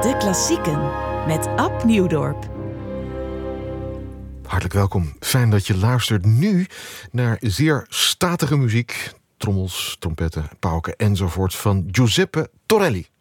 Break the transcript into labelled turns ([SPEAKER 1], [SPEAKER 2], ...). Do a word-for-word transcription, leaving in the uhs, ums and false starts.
[SPEAKER 1] De Klassieken met Ab Nieuwdorp.
[SPEAKER 2] Hartelijk welkom. Fijn dat je luistert nu naar zeer statige muziek. Trommels, trompetten, pauken enzovoort van Giuseppe Torelli.